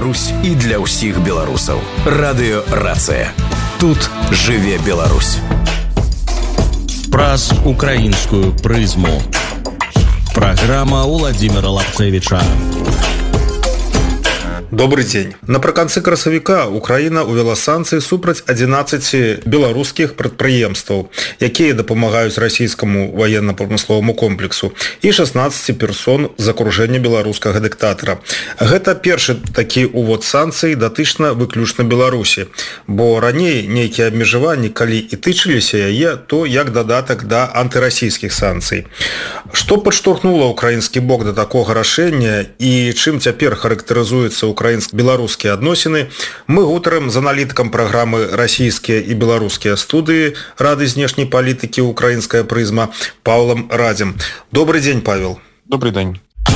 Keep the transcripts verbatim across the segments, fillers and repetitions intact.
Беларусь і для ўсіх беларусаў. Радыё Рацыя. Тут жыве Беларусь. Праз украінскую прызму. Праграма Владимира Лапцевича. Добрый день. Напрыканцы красавіка Украіна ўвяла санкцыі супраць адзінаццаці беларускіх прадпрыемстваў, якія дапамагаюць расійскаму ваенна-прамысловаму комплексу, і шаснаццаці персон з акружэння беларускага дыктатара. Гэта першы такі ўвод санкцый датычна выключна Беларусі, бо раней нейкія абмежаванні, калі і тычыліся яе, то як дадатак да антырасійскіх санкцый. Што падштурхнула украінскі бок да такога рашэння і чым цяпер характарызуецца украінска-беларускія адносіны, мы гутарым з аналітыкам праграмы «Расійскія і беларускія студыі» Рады знешняй палітыкі «Украінская прызма» Павлом Радзем. Добрый день, Павел. Добрый день.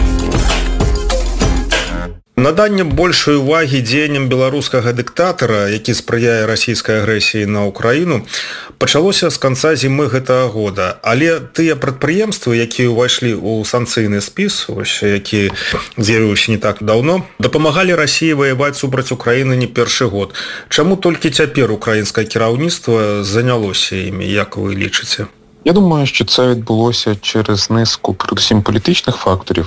Наданне большай увагі дзеянням беларускага дыктатара, які спрыяе расійскай агрэсіі на Украіну, пачалося з канца зімы гэтага года. Але тыя прадпрыемствы, якія ўвайшлі ў санкцыйны спіс, які з'явіўся не так даўно, дапамагалі Расіі ваяваць супраць Украіны не першы год. Чаму толькі цяпер украінскае кіраўніцтва занялося імі, як вы лічыце? Я думаю, що це відбулося через низку, передусім, політичних факторів,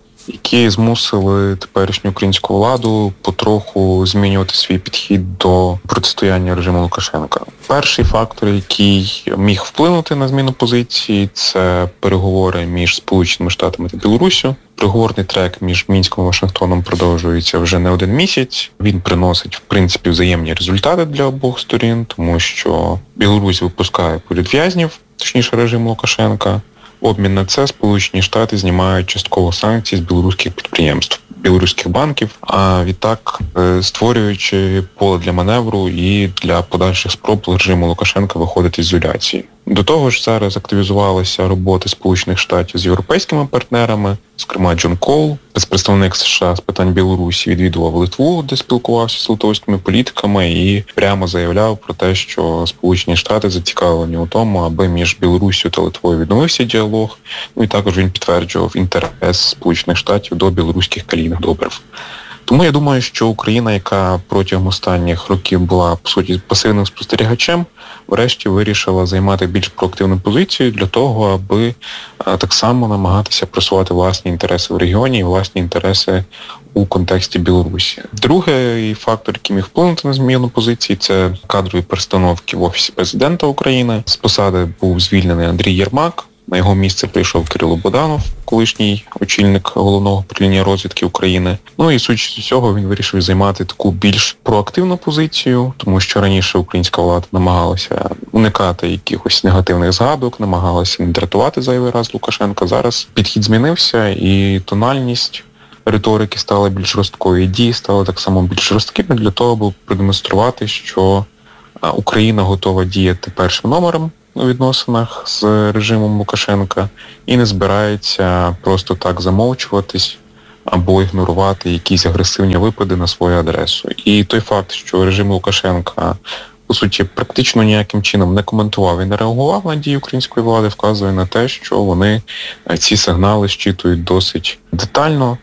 які змусили теперішню українську владу потроху змінювати свій підхід до протистояння режиму Лукашенка. Перший фактор, який міг вплинути на зміну позиції, це переговори між Сполученими Штатами та Білоруссю. Переговорний трек між Мінськом і Вашингтоном продовжується вже не один місяць. Він приносить, в принципі, взаємні результати для обох сторін, тому що Білорусь випускає політв'язнів, точніше режим Лукашенка. Обмін на це Сполучені Штати знімають частково санкції з білоруських підприємств, білоруських банків, а відтак створюючи поле для маневру і для подальших спроб режиму Лукашенка виходити з ізоляції. До того ж, зараз активізувалася робота Сполучених Штатів з європейськими партнерами, зокрема Джон Кол, спецпредставник США з питань Білорусі, відвідував Литву, де спілкувався з литовськими політиками і прямо заявляв про те, що Сполучені Штати зацікавлені у тому, аби між Білоруссю та Литвою відновився діалог. Ну і також він підтверджував інтерес Сполучених Штатів до білоруських калійних добрив. Тому я думаю, що Україна, яка протягом останніх років була, по суті, пасивним спостерігачем, врешті вирішила займати більш проактивну позицію для того, аби так само намагатися просувати власні інтереси в регіоні і власні інтереси у контексті Білорусі. Другий фактор, який міг вплинути на зміну позиції, це кадрові перестановки в Офісі Президента України. З посади був звільнений Андрій Єрмак. На його місце прийшов Кирило Буданов, колишній очільник Головного управління розвідки України. Ну і судячи з цього, він вирішив займати таку більш проактивну позицію, тому що раніше українська влада намагалася уникати якихось негативних згадок, намагалася не дратувати зайвий раз Лукашенка. Зараз підхід змінився і тональність риторики стала більш жорсткою, і дії стали так само більш жорсткими для того, аби продемонструвати, що Україна готова діяти першим номером у відносинах з режимом Лукашенка і не збирається просто так замовчуватись або ігнорувати якісь агресивні випади на свою адресу. І той факт, що режим Лукашенка, по суті, практично ніяким чином не коментував і не реагував на дії української влади, вказує на те, що вони ці сигнали щитують досить детально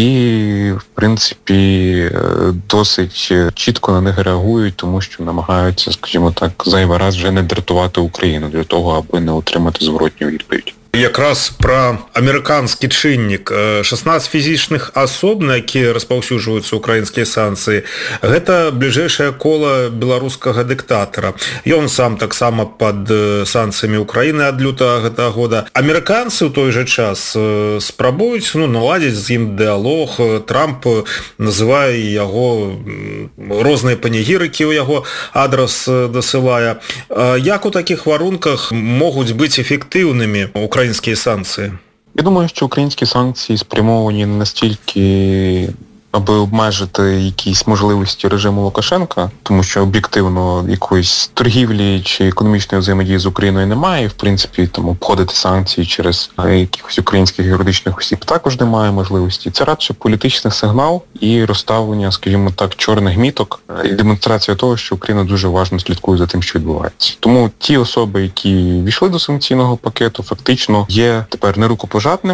і, в принципі, досить чітко на них реагують, тому що намагаються, скажімо так, зайвий раз вже не дратувати Україну для того, аби не отримати зворотню відповідь. Якраз пра амерыканскі чыннік. шаснаццаць фізічных асоб, на якія распаўсюджваюцца украінскія санкцыі, гэта бліжэйшае кола беларускага дыктатара. Ён сам таксама пад санкцыямі Украіны ад лютага гэтага года. Амерыканцы ў той жа час спрабуюць ну, наладзіць з ім дыялог. Трамп называе яго розныя панегірыкі ў яго адрас дасылае. Як у такіх варунках могуць быць эфектыўнымі українські санкції? Я думаю, що українські санкції спрямовані не настільки аби обмежити якісь можливості режиму Лукашенка, тому що об'єктивно якоїсь торгівлі чи економічної взаємодії з Україною немає, і, в принципі, там обходити санкції через якихось українських юридичних осіб також немає можливості. Це радше політичний сигнал і розставлення, скажімо так, чорних міток, і демонстрація того, що Україна дуже уважно слідкує за тим, що відбувається. Тому ті особи, які війшли до санкційного пакету, фактично є тепер нерукопожатними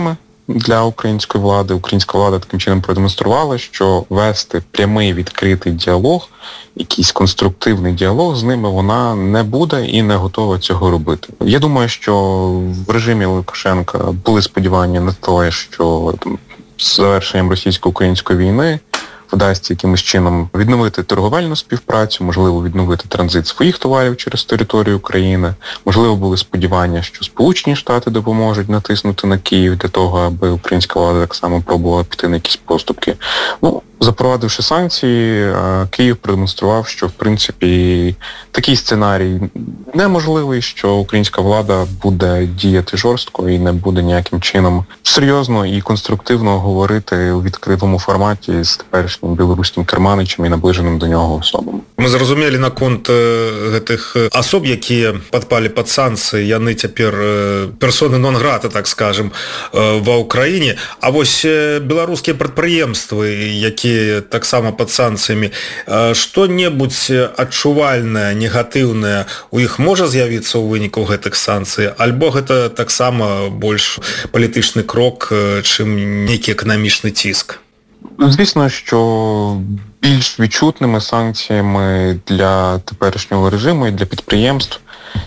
для української влади. Українська влада таким чином продемонструвала, що вести прямий відкритий діалог, якийсь конструктивний діалог з ними вона не буде і не готова цього робити. Я думаю, що в режимі Лукашенка були сподівання на те, що там, з завершенням російсько-української війни вдасться якимось чином відновити торговельну співпрацю, можливо, відновити транзит своїх товарів через територію України. Можливо, були сподівання, що Сполучені Штати допоможуть натиснути на Київ для того, аби українська влада так само пробувала піти на якісь поступки. Ну, запровадивши санкції, Київ продемонстрував, що, в принципі, такий сценарій неможливий, що українська влада буде діяти жорстко і не буде ніяким чином серйозно і конструктивно говорити у відкритому форматі з теперішнім білоруським керманичем і наближеним до нього особам. Мы зразумелі наконт гэтых асоб, якія падпалі пад санкцыі, яны цяпер персоны нон-грата, так скажем, ва ўкраіне. А вось беларускія прадпрыемствы, якія таксама пад санкцыямі, што-небудзь адчувальнае, негатыўнае у іх можа з'явіцца ў выніку гэтых санкцый, альбо гэта таксама больш палітычны крок, чым нейкі эканамічны ціск? Звісно, що більш відчутними санкціями для теперішнього режиму і для підприємств,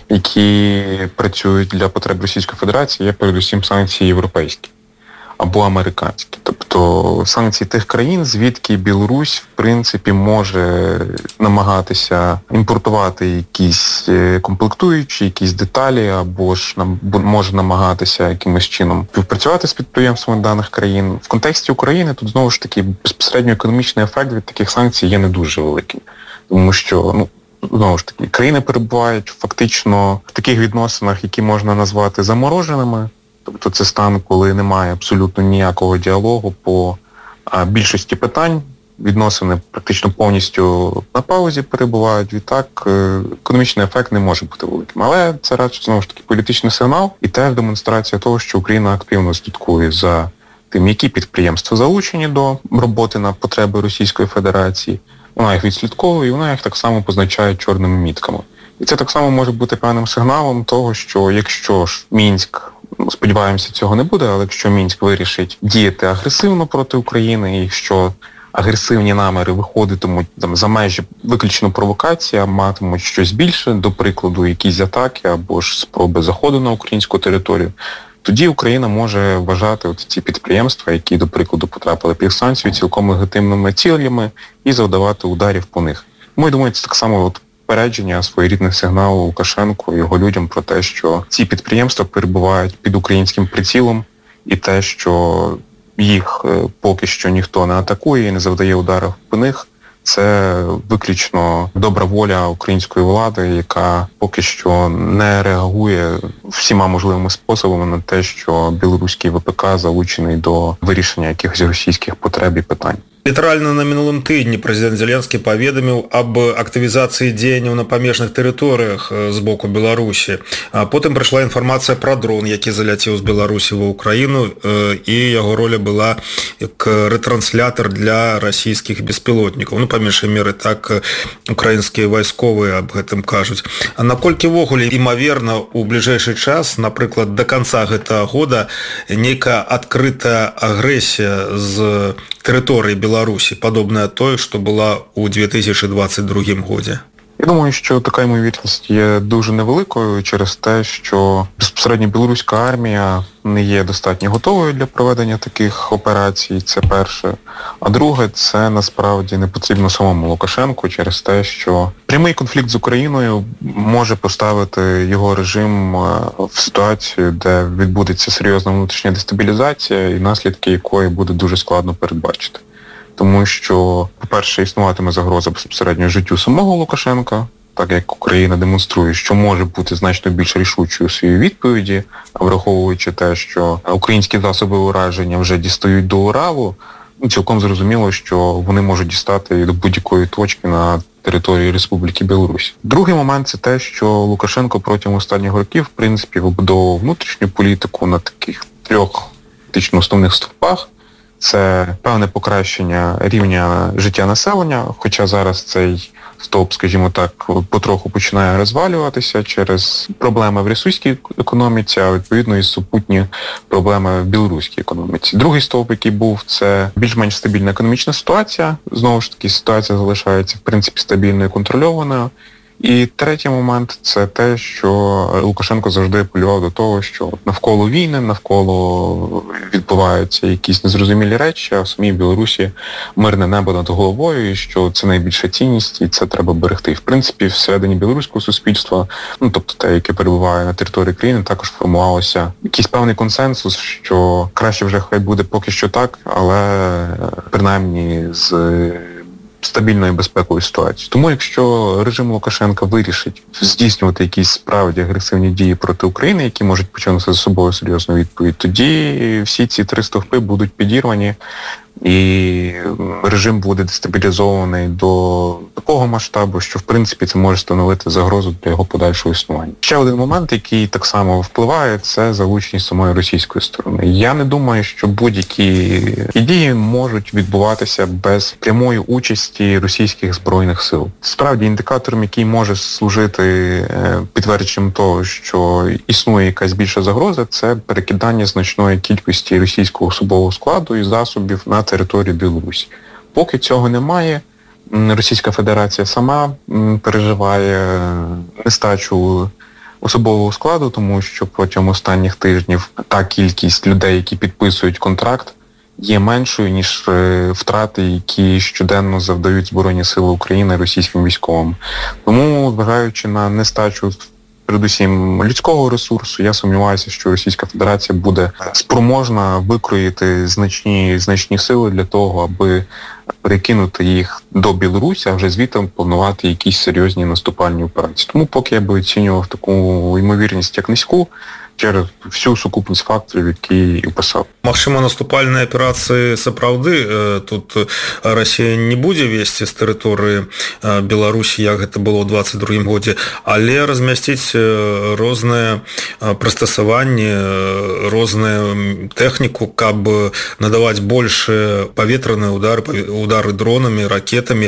які працюють для потреб Російської Федерації, є передусім санкції європейські або американські. Тобто санкції тих країн, звідки Білорусь, в принципі, може намагатися імпортувати якісь комплектуючі, якісь деталі, або ж може намагатися якимось чином співпрацювати з підприємствами даних країн. В контексті України тут, знову ж таки, безпосередньо економічний ефект від таких санкцій є не дуже великим. Тому що, ну, знову ж таки, країни перебувають фактично в таких відносинах, які можна назвати замороженими. Тобто це стан, коли немає абсолютно ніякого діалогу по а, більшості питань. Відносини практично повністю на паузі перебувають. Відтак економічний ефект не може бути великим. Але це радше, знову ж таки, політичний сигнал і теж демонстрація того, що Україна активно слідкує за тим, які підприємства залучені до роботи на потреби Російської Федерації. Вона їх відслідковує і вона їх так само позначає чорними мітками. І це так само може бути певним сигналом того, що якщо ж Мінськ, сподіваємося, цього не буде, але якщо Мінськ вирішить діяти агресивно проти України, і якщо агресивні наміри виходитимуть там за межі виключно провокації, а матимуть щось більше, до прикладу, якісь атаки або ж спроби заходу на українську територію, тоді Україна може вважати от ці підприємства, які, до прикладу, потрапили під санкції, цілком легітимними цілями і завдавати ударів по них. Тому, я думаю, це так само от попередження, своєрідний сигнал Лукашенку і його людям про те, що ці підприємства перебувають під українським прицілом, і те, що їх поки що ніхто не атакує і не завдає ударів по них, це виключно добра воля української влади, яка поки що не реагує всіма можливими способами на те, що білоруський ВПК залучений до вирішення якихось російських потреб і питань. Літаральна на мінулым тыдні прэзідэнт Зеленскі паведаміў аб актывізацыі дзеянняў на памежных тэрыторыях з боку Беларусі. Потым прыйшла інфармацыя пра дрон, які заляцеў з Беларусі ва ўкраіну, і яго роля была як рэтрансляторы для расійскіх беспілотнікаў. Ну, па меншай меры, так украінскія вайсковыя аб гэтым кажуць. А наколькі ввогуле імаверна ў бліжэйшы час, напрыклад, да канца гэтага года, нейкая адкрытая агрэсія з тэрыторыі Беларусі, падобная той, што була у дві тисячі двадцять другому годзе? Я думаю, що така ймовірність є дуже невеликою через те, що безпосередньо білоруська армія не є достатньо готовою для проведення таких операцій, це перше. А друге, це насправді не потрібно самому Лукашенку через те, що прямий конфлікт з Україною може поставити його режим в ситуацію, де відбудеться серйозна внутрішня дестабілізація і наслідки якої буде дуже складно передбачити. Тому що, по-перше, існуватиме загроза безпосередньо життю самого Лукашенка, так як Україна демонструє, що може бути значно більш рішучою у своїй відповіді, враховуючи те, що українські засоби ураження вже дістають до Уралу, ну, цілком зрозуміло, що вони можуть дістати до будь-якої точки на території Республіки Білорусь. Другий момент – це те, що Лукашенко протягом останніх років, в принципі, вибудовував внутрішню політику на таких трьох фактично основних стовпах. Це певне покращення рівня життя населення, хоча зараз цей стовп, скажімо так, потроху починає розвалюватися через проблеми в російській економіці, а відповідно і супутні проблеми в білоруській економіці. Другий стовп, який був, це більш-менш стабільна економічна ситуація. Знову ж таки, ситуація залишається, в принципі, стабільною і контрольованою. І третій момент – це те, що Лукашенко завжди апелював до того, що навколо війни, навколо відбуваються якісь незрозумілі речі, а в самій Білорусі мирне небо над головою, і що це найбільша цінність, і це треба берегти. І, в принципі, всередині білоруського суспільства, ну, тобто те, яке перебуває на території країни, також формувався якийсь певний консенсус, що краще вже хай буде поки що так, але принаймні з стабільної безпекової ситуації. Тому якщо режим Лукашенка вирішить здійснювати якісь справді агресивні дії проти України, які можуть починати за собою серйозну відповідь, тоді всі ці три стовпи будуть підірвані, і режим буде дестабілізований до такого масштабу, що в принципі це може становити загрозу для його подальшого існування. Ще один момент, який так само впливає, це залученість самої російської сторони. Я не думаю, що будь-які дії можуть відбуватися без прямої участі російських збройних сил. Справді, індикатором, який може служити підтвердженням того, що існує якась більша загроза, це перекидання значної кількості російського особового складу і засобів на територію Білорусі. Поки цього немає, Російська Федерація сама переживає нестачу особового складу, тому що протягом останніх тижнів та кількість людей, які підписують контракт, є меншою, ніж втрати, які щоденно завдають Збройні Сили України російським військовим. Тому, зважаючи на нестачу передусім людського ресурсу, я сумніваюся, що Російська Федерація буде спроможна викроїти значні, значні сили для того, аби перекинути їх до Білорусі, а вже звідти планувати якісь серйозні наступальні операції. Тому поки я би оцінював таку ймовірність як низьку, через всю сукупність факторів, які описав. Магчыма, наступальныя аперацыі сапраўды тут Расія не будзе весці з тэрыторыі Беларусі, як гэта было ў двадцать другім годзе, але размясціць розныя прыстасаванні, розную тэхніку, каб надаваць больш паветраныя удары, удары дронамі, ракетамі,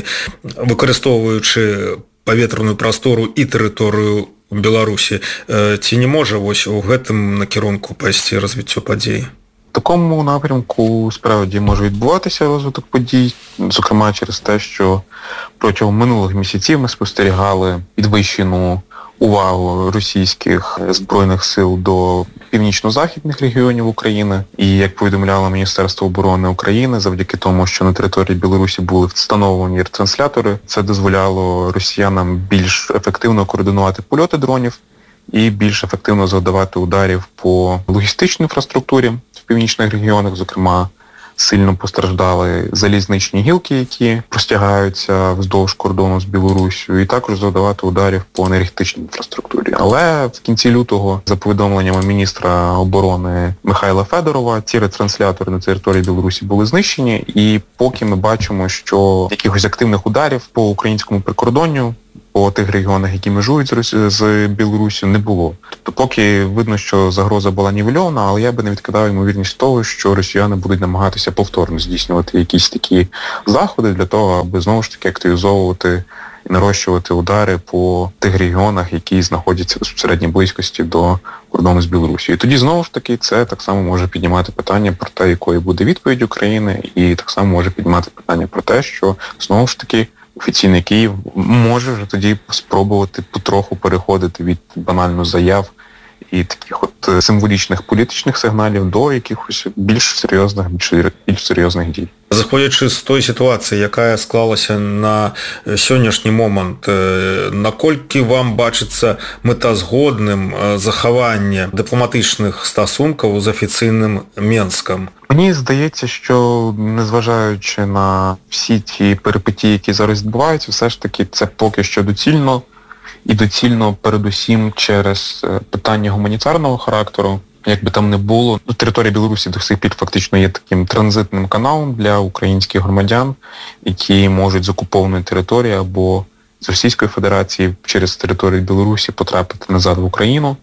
выкарыстоўваючы паветраную прастору і тэрыторыю Беларусі. Ці не можа вось у гэтым накірунку пайсці развіццё падзей? В такому напрямку справді може відбуватися розвиток подій, зокрема через те, що протягом минулих місяців ми спостерігали підвищену увагу російських збройних сил до північно-західних регіонів України. І, як повідомляло Міністерство оборони України, завдяки тому, що на території Білорусі були встановлені ретранслятори, це дозволяло росіянам більш ефективно координувати польоти дронів і більш ефективно завдавати ударів по логістичній інфраструктурі в північних регіонах, зокрема, сильно постраждали залізничні гілки, які простягаються вздовж кордону з Білоруссю, і також завдавати ударів по енергетичній інфраструктурі. Але в кінці лютого, за повідомленнями міністра оборони Михайла Федорова, ці ретранслятори на території Білорусі були знищені, і поки ми бачимо, що якихось активних ударів по українському прикордонню по тих регіонах, які межують з Білоруссю, не було. Тобто поки видно, що загроза була нівельована, але я би не відкидав ймовірність того, що росіяни будуть намагатися повторно здійснювати якісь такі заходи для того, аби знову ж таки активізовувати і нарощувати удари по тих регіонах, які знаходяться в безпосередній близькості до кордону з Білорусією. І тоді знову ж таки це так само може піднімати питання про те, якою буде відповідь України, і так само може піднімати питання про те, що знову ж таки офіційний Київ може вже тоді спробувати потроху переходити від банально заяв і таких от символічних політичних сигналів до якихось більш серйозних, більш, більш серйозних дій. Заходячи з той ситуації, яка склалася на сённяшні момант, наколькі вам бачыцца мэтазгодным захаванне дыпламатычных стасункаў з афіцыйным Менскам? Мені здається, що незважаючи на всі ті перипетії, які зараз відбуваються, все ж таки це поки що доцільно. І доцільно передусім через питання гуманітарного характеру. Як би там не було, територія Білорусі до сих пір фактично є таким транзитним каналом для українських громадян, які можуть з окупованої території або з Російської Федерації через територію Білорусі потрапити назад в Україну.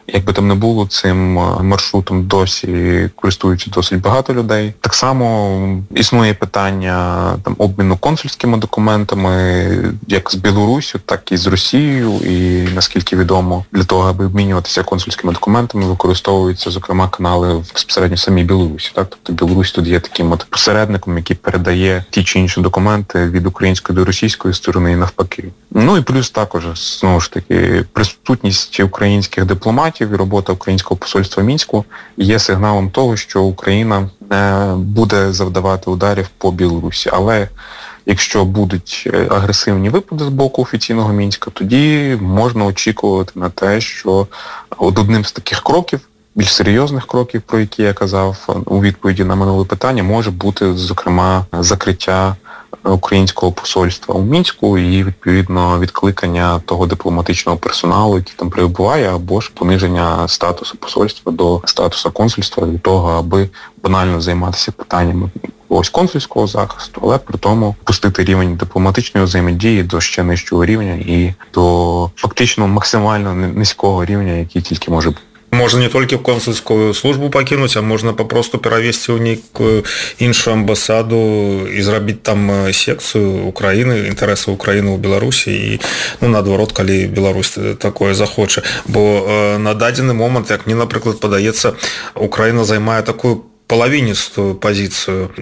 Як би там не було, цим маршрутом досі користуються досить багато людей. Так само існує питання там обміну консульськими документами, як з Білоруссю, так і з Росією. І, наскільки відомо, для того, аби обмінюватися консульськими документами, використовуються, зокрема, канали безпосередньо в самій Білорусі. Так? Тобто Білорусь тут є таким от посередником, який передає ті чи інші документи від української до російської сторони і навпаки. Ну і плюс також, знову ж таки, присутність українських дипломатів і робота українського посольства в Мінську є сигналом того, що Україна не буде завдавати ударів по Білорусі. Але якщо будуть агресивні випади з боку офіційного Мінська, тоді можна очікувати на те, що одним з таких кроків, більш серйозних кроків, про які я казав у відповіді на минуле питання, може бути, зокрема, закриття українського посольства у Мінську і, відповідно, відкликання того дипломатичного персоналу, який там перебуває, або ж пониження статусу посольства до статусу консульства для того, аби банально займатися питаннями ось консульського захисту, але при тому пустити рівень дипломатичної взаємодії до ще нижчого рівня і до фактично максимально низького рівня, який тільки може бути. Можна не толькі консульскую службу пакінуць, а можна папросту перавесці ў нейкую іншую амбасаду і зрабіць там секцыю Украіны, інтарэсаў Украіны ў Беларусі і, ну, наадварот, калі Беларусь такое захоча. Бо э, на дадзены момант, як мне, напрыклад, падаецца, Украіна займае такую палавіністую пазіцыю.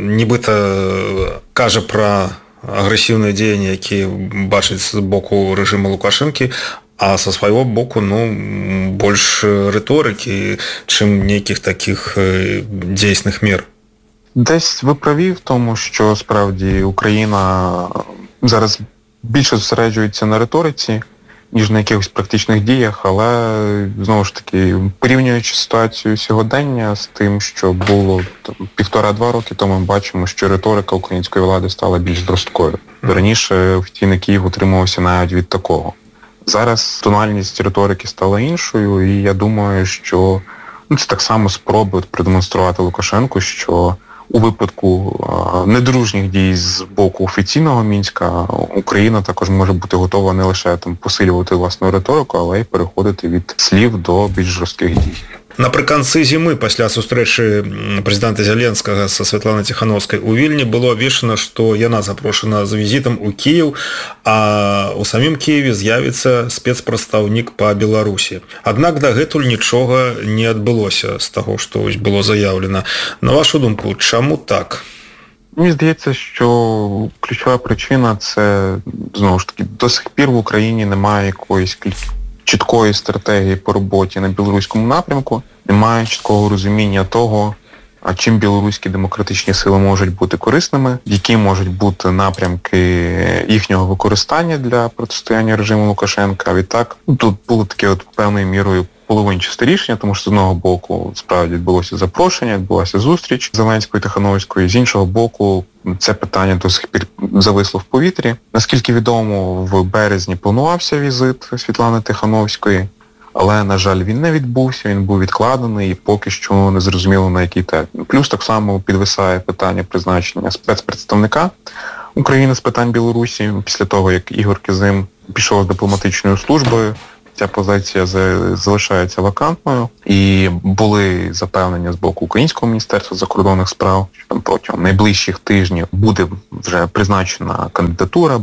Нібыта кажа пра агрэсіўныя дзеянні, якія бачыць з боку рэжыма Лукашэнкі, а со свайго боку, ну, больш рыторыкі, чым нейкіх таких дзейсных мер. Десь ви праві в тому, що справді Україна зараз більше зосереджується на риториці, ніж на якихось практичних діях, але, знову ж таки, порівнюючи ситуацію сьогодення з тим, що було там, півтора-два роки тому, ми бачимо, що риторика української влади стала більш жорсткою. Раніше офіційний Київ утримувався навіть від такого. Зараз тональність риторики стала іншою, і я думаю, що ну, це так само спроби продемонструвати Лукашенку, що у випадку а, недружніх дій з боку офіційного Мінська Україна також може бути готова не лише там посилювати власну риторику, але й переходити від слів до більш жорстких дій. Напрыканцы зімы, пасля сустрэчы прэзідэнта Зеленскага са Святланай Ціхановскай у Вільні, было абвешчана, што яна запрошана з візітам у Кіеў, а у самім Кіеве з'явіцца спецпрадстаўнік па Беларусі. Аднак дагэтуль нічога не адбылося з таго, што было заяўлена. На вашу думку, чаму так? Мені здається, що ключова причина – це, знову ж таки, до сих пір в Україні немає якоїсь чіткої стратегії по роботі на білоруському напрямку, немає чіткого розуміння того, а чим білоруські демократичні сили можуть бути корисними, які можуть бути напрямки їхнього використання для протистояння режиму Лукашенка. А відтак, ну, тут було таке от певною мірою половинчасте рішення, тому що з одного боку справді відбулося запрошення, відбулася зустріч Зеленської та Тихановської, з іншого боку це питання до сих пір зависло в повітрі. Наскільки відомо, в березні планувався візит Світлани Тихановської, але, на жаль, він не відбувся, він був відкладений і поки що не зрозуміло на який термін. Плюс так само підвисає питання призначення спецпредставника України з питань Білорусі після того, як Ігор Кизим пішов з дипломатичної служби. Ця позиція залишається вакантною і були запевнення з боку Українського міністерства закордонних справ, що там протягом найближчих тижнів буде вже призначена кандидатура,